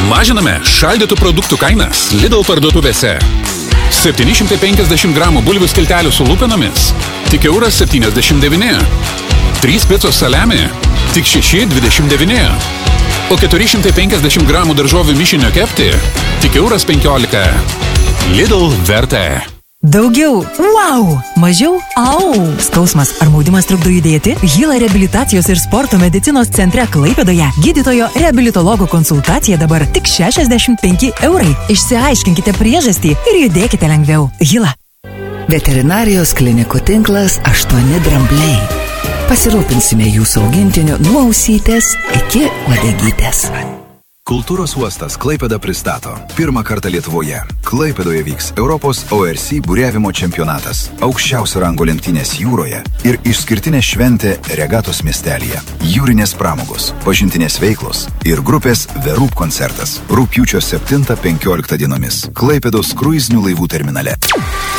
Mažiname šaldytų produktų kainas Lidl parduotuvėse. 750 gramų bulvių skiltelių su lupinomis tik €1,79. 3 picos saliami tik €6,29. O 450 gramų daržovių mišinio kepti tik €15. Lidl vertė. Daugiau. Wow! Mažiau. Au! Skausmas ar maudimas trukdo judėti? Hila reabilitacijos ir sporto medicinos centre Klaipėdoje gydytojo reabilitologo konsultacija dabar tik €65. Išsiaiškinkite priežastį ir judėkite lengviau. Hila. Veterinarijos klinikų tinklas 8 drambliai. Pasirūpinsime jūsų augintiniu nuo ausytės iki uodegytės. Kultūros uostas Klaipėda pristato. Pirmą kartą Lietuvoje. Klaipėdoje vyks Europos ORC buriavimo čempionatas, aukščiausio rango lenktynės jūroje ir išskirtinė šventė regatos miestelyje. Jūrinės pramogos, pažintinės veiklos ir grupės The Roop koncertas. Rugpjūčio 7-15 dienomis. Klaipėdos kruizinių laivų terminale.